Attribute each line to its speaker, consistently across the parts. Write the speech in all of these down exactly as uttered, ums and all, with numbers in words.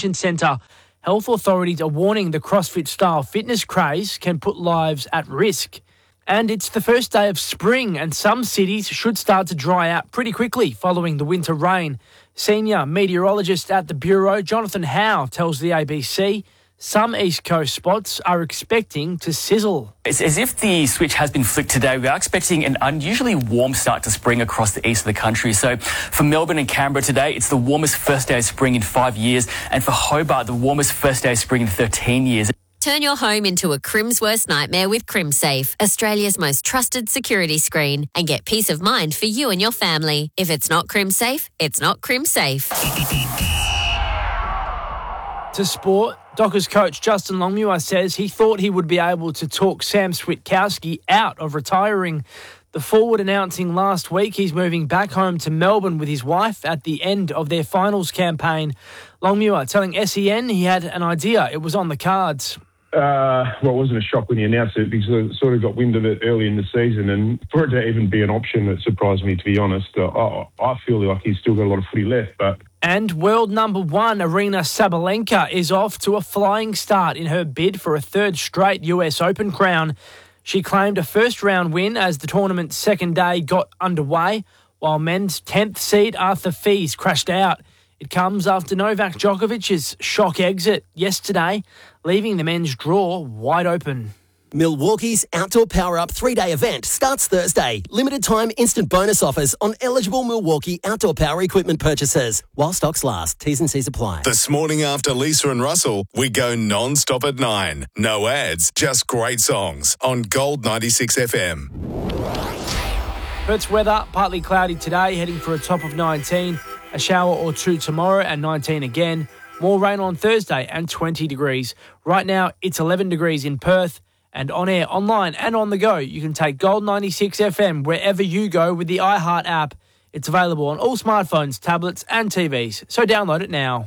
Speaker 1: Convention Centre. Health authorities are warning the CrossFit-style fitness craze can put lives at risk. And it's the first day of spring, and some cities should start to dry out pretty quickly following the winter rain. Senior meteorologist at the Bureau, Jonathan Howe, tells the A B C some East Coast spots are expecting to sizzle.
Speaker 2: It's as if the switch has been flicked today. We are expecting an unusually warm start to spring across the east of the country. So for Melbourne and Canberra today, it's the warmest first day of spring in five years. And for Hobart, the warmest first day of spring in thirteen years.
Speaker 3: Turn your home into a Crim's worst nightmare with CrimSafe, Australia's most trusted security screen, and get peace of mind for you and your family. If it's not CrimSafe, it's not CrimSafe.
Speaker 1: To sport, Dockers coach Justin Longmuir says he thought he would be able to talk Sam Switkowski out of retiring. The forward announcing last week he's moving back home to Melbourne with his wife at the end of their finals campaign. Longmuir telling S E N he had an idea, it was on the cards.
Speaker 4: Uh, well, it wasn't a shock when he announced it because I sort of got wind of it early in the season, and for it to even be an option, it surprised me, to be honest. Uh, I, I feel like he's still got a lot of footy left, but...
Speaker 1: And world number one, Aryna Sabalenka, is off to a flying start in her bid for a third straight U S Open crown. She claimed a first-round win as the tournament's second day got underway, while men's tenth seed Arthur Fils crashed out. It comes after Novak Djokovic's shock exit yesterday, leaving the men's draw wide open.
Speaker 5: Milwaukee's Outdoor Power Up three-day event starts Thursday. Limited time instant bonus offers on eligible Milwaukee outdoor power equipment purchases. While stocks last, T's and C's apply.
Speaker 6: This morning after Lisa and Russell, we go non-stop at nine. No ads, just great songs on Gold ninety-six F M.
Speaker 1: Perth's weather, partly cloudy today, heading for a top of nineteen. A shower or two tomorrow and nineteen again. More rain on Thursday and twenty degrees. Right now, it's eleven degrees in Perth. And on air, online and on the go, you can take Gold ninety-six F M wherever you go with the iHeart app. It's available on all smartphones, tablets and T Vs. So download it now.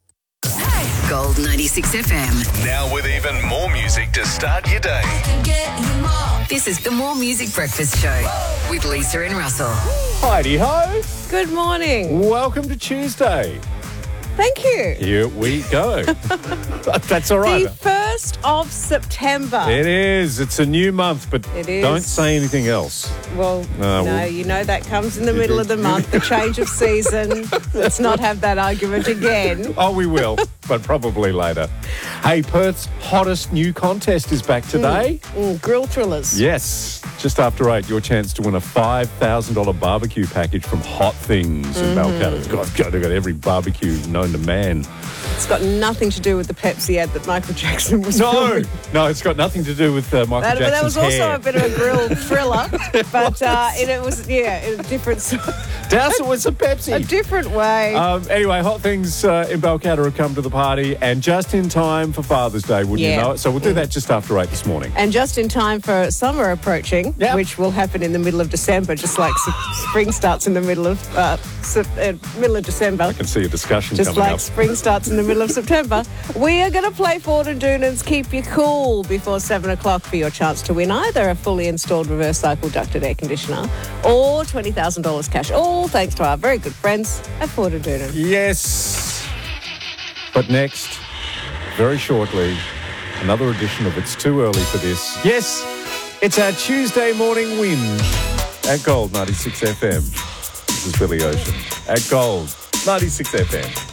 Speaker 7: Gold ninety-six F M.
Speaker 6: Now with even more music to start your day.
Speaker 7: This is the More Music Breakfast Show with Lisa and Russell.
Speaker 8: Heidi ho.
Speaker 9: Good morning.
Speaker 8: Welcome to Tuesday.
Speaker 9: Thank you.
Speaker 8: Here we go. That's all right.
Speaker 9: The first of September.
Speaker 8: It is. It's a new month, but
Speaker 9: it is.
Speaker 8: Don't say anything else.
Speaker 9: Well,
Speaker 8: no,
Speaker 9: no
Speaker 8: well,
Speaker 9: you know that comes in the middle of the month, the change of season. Let's not have that argument again.
Speaker 8: Oh, we will, but probably later. Hey, Perth's hottest new contest is back today.
Speaker 9: Mm, mm, Grill Thrillers.
Speaker 8: Yes. Just after eight, your chance to win a five thousand dollars barbecue package from Hot Things mm-hmm. in Balcatta. It's got, got, got every barbecue known to man.
Speaker 9: It's got nothing to do with the Pepsi ad that Michael Jackson was
Speaker 8: No,
Speaker 9: filming.
Speaker 8: no, it's got nothing to do with uh, Michael
Speaker 9: that,
Speaker 8: Jackson's
Speaker 9: That was also
Speaker 8: hair.
Speaker 9: a bit of a grill thriller, but uh, it, it was, yeah, it was a different sort.
Speaker 8: Douse it with some Pepsi.
Speaker 9: A different way.
Speaker 8: Um, anyway, Hot Things uh, in Balcatta have come to the party, and just in time for Father's Day, wouldn't
Speaker 9: yeah.
Speaker 8: you know it? So we'll do that just after eight this morning.
Speaker 9: And just in time for summer approaching,
Speaker 8: yep.
Speaker 9: which will happen in the middle of December, just like spring starts in the middle of uh, uh, middle of December.
Speaker 8: I can see a discussion
Speaker 9: just
Speaker 8: coming
Speaker 9: like
Speaker 8: up.
Speaker 9: Spring starts in the middle of September. We are going to play Ford and Doonan's Keep You Cool before seven o'clock for your chance to win either a fully installed reverse cycle ducted air conditioner or twenty thousand dollars cash, all thanks to our very good friends at Ford and Doonan.
Speaker 8: Yes. But next, very shortly, another edition of It's Too Early for This. Yes, it's our Tuesday morning whinge at Gold ninety-six F M. This is Billy Ocean at Gold ninety-six F M.